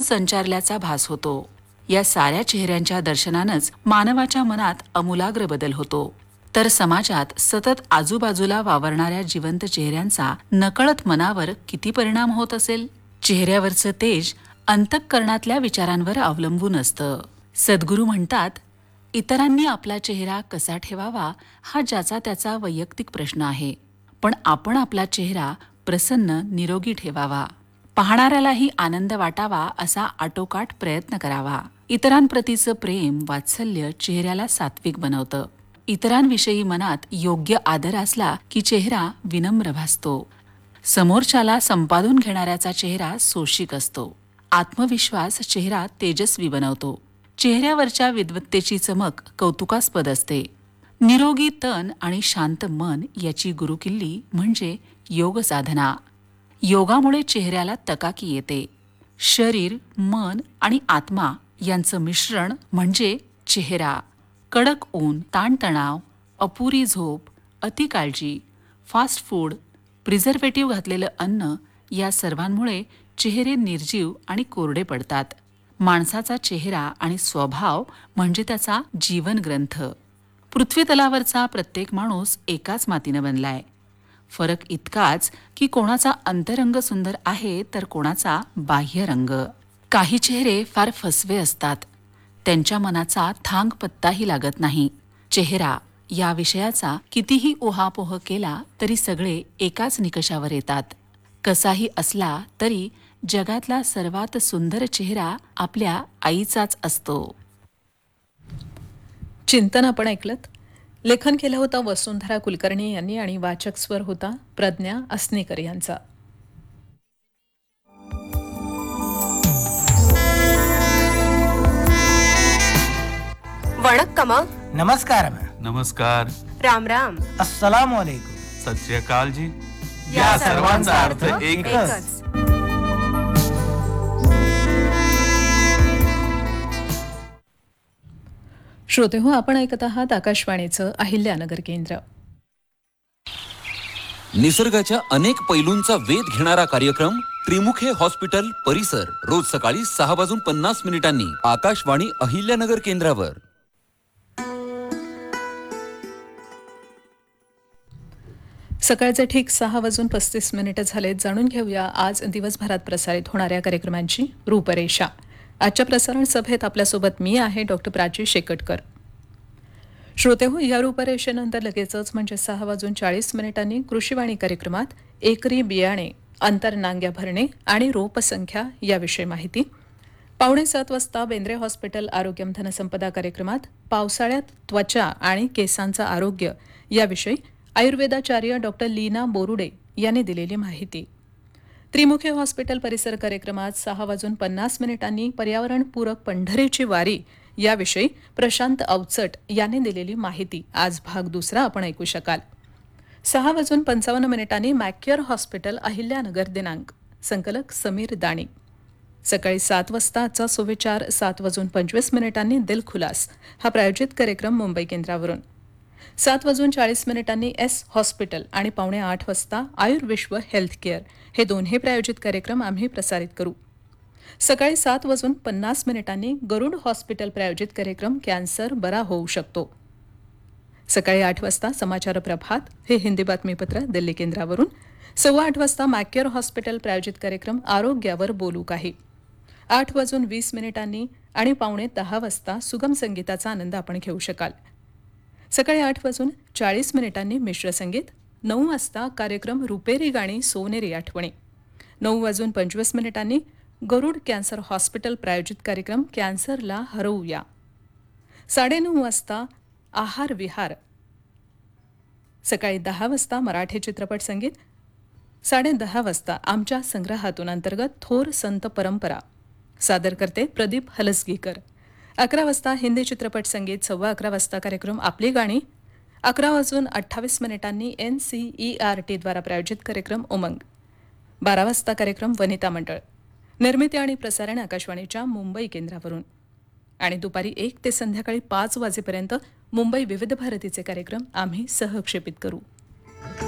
संचारल्याचा भास होतो. या साऱ्या चेहऱ्यांच्या दर्शनानंच मानवाच्या मनात आमूलाग्र बदल होतो. तर समाजात सतत आजूबाजूला वावरणाऱ्या जिवंत चेहऱ्यांचा नकळत मनावर किती परिणाम होत असेल? चेहऱ्यावरचं तेज अंतःकरणातल्या विचारांवर अवलंबून असतं. सद्गुरू म्हणतात, इतरांनी आपला चेहरा कसा ठेवावा हा ज्याचा त्याचा वैयक्तिक प्रश्न आहे, पण आपण आपला चेहरा प्रसन्न निरोगी ठेवावा. पाहणाऱ्यालाही आनंद वाटावा असा आटोकाट प्रयत्न करावा. इतरांप्रतीचं प्रेम वात्सल्य चेहऱ्याला सात्विक बनवतं. इतरांविषयी मनात योग्य आदर असला की चेहरा विनम्र भासतो. समोरच्याला संपादून घेणाऱ्याचा चेहरा सोशिक असतो. आत्मविश्वास चेहरा तेजस्वी बनवतो. चेहऱ्यावरच्या विद्वत्तेची चमक कौतुकास्पद असते. निरोगी तन आणि शांत मन याची गुरुकिल्ली म्हणजे योग साधना. योगामुळे चेहऱ्याला तकाकी येते. शरीर, मन आणि आत्मा यांचं मिश्रण म्हणजे चेहरा. कडक ऊन, ताणतणाव, अपुरी झोप, अतिकाळजी, फास्ट फूड, प्रिझर्वेटिव्ह घातलेलं अन्न या सर्वांमुळे चेहरे निर्जीव आणि कोरडे पडतात. माणसाचा चेहरा आणि स्वभाव म्हणजे त्याचा जीवन ग्रंथ. पृथ्वीतलावरचा प्रत्येक माणूस एकाच मातीनं बनलाय. फरक इतकाच की कोणाचा अंतरंग सुंदर आहे तर कोणाचा बाह्य रंग. काही चेहरे फार फसवे असतात. त्यांच्या मनाचा थांग पत्ताही लागत नाही. चेहरा या विषयाचा कितीही उहापोह केला तरी सगळे एकाच निकषावर येतात. कसाही असला तरी जगातला सर्वात सुंदर चेहरा आपल्या आईचाच असतो. चिंतन आपण ऐकलत. लेखन केलं होतं वसुंधरा कुलकर्णी यांनी आणि वाचक स्वर होता प्रज्ञा असनेकर यांचा. वणक्कम. नमस्कार. नमस्कार. राम राम. अस्सलाम वालेकुम. सत श्री अकाल जी. या सर्वांचा अर्थ एकच. श्रोते हो, आपण ऐकत आहात आकाशवाणीचं अहिल्यानगर केंद्र. निसर्गाच्या अनेक पैलूंचा वेध घेणारा कार्यक्रम त्रिमुखे हॉस्पिटल परिसर रोज सकाळी 6:50 आकाशवाणी अहिल्यानगर केंद्रावर. सकाळचे ठीक 6:35 झालेत. जाणून घेऊया आज दिवसभरात प्रसारित होणाऱ्या कार्यक्रमांची रूपरेषा. आजच्या प्रसारण सभेत आपल्यासोबत मी आहे डॉक्टर प्राची शेकटकर. श्रोते हो, या रूपरेषेनंतर लगेचच म्हणजे 6:40 कृषीवाणी कार्यक्रमात एकरी बियाणे, आंतरनांग्या भरणे आणि रोपसंख्या याविषयी माहिती. 6:45 वाजता बेंद्रे हॉस्पिटल आरोग्यम धनसंपदा कार्यक्रमात पावसाळ्यात त्वचा आणि केसांचं आरोग्य याविषयी आयुर्वेदाचार्य डॉक्टर लीना बोरुडे यांनी दिलेली माहिती. त्रिमुखे हॉस्पिटल परिसर कार्यक्रमात 6:50 पर्यावरणपूरक पंढरीची वारी याविषयी प्रशांत अवचट यांनी दिलेली माहिती आज भाग दुसरा आपण ऐकू शकाल. 6:55 मॅक्युअर हॉस्पिटल अहिल्यानगर दिनांक, संकलक समीर दाणी. सकाळी 7 वाजता आजचा सुविचार. 7:25 दिलखुलास हा प्रायोजित कार्यक्रम मुंबई केंद्रावरून. 7:40 एस हॉस्पिटल आणि 7:45 वाजता आयुर्विश्व हेल्थ केअर हे दोन्ही प्रायोजित कार्यक्रम आम्ही प्रसारित करू. सकाळी 7:50 गरुड हॉस्पिटल प्रायोजित कार्यक्रम कॅन्सर बरा होऊ शकतो. सकाळी 8 वाजता समाचार प्रभात हे हिंदी बातमीपत्र दिल्ली केंद्रावरून. 8:15 वाजता मॅक्युअर हॉस्पिटल प्रायोजित कार्यक्रम आरोग्यावर बोलू काही. 8:20 आणि 9:45 वाजता सुगम संगीताचा आनंद आपण घेऊ शकाल. सकाळी 8:40 मिश्र संगीत. 9 वाजता कार्यक्रम रुपेरी गाणी सोनेरी आठवणी. 9:25 गरुड कॅन्सर हॉस्पिटल प्रायोजित कार्यक्रम कॅन्सरला हरवूया. 9:30 वाजता आहार विहार. सकाळी 10 वाजता मराठी चित्रपट संगीत. 10:30 वाजता आमच्या संग्रहातून अंतर्गत थोर संत परंपरा सादर करते प्रदीप हलसगीकर. 11 वाजता हिंदी चित्रपट संगीत. 11:15 वाजता कार्यक्रम आपली गाणी. 11:28 NCERT द्वारा प्रायोजित कार्यक्रम उमंग. 12 वाजता कार्यक्रम वनिता मंडळ. निर्मिती आणि प्रसारण आकाशवाणीच्या मुंबई केंद्रावरून. आणि दुपारी 1 ते संध्याकाळी 5 वाजेपर्यंत मुंबई विविध भारतीचे कार्यक्रम आम्ही सहक्षेपित करू.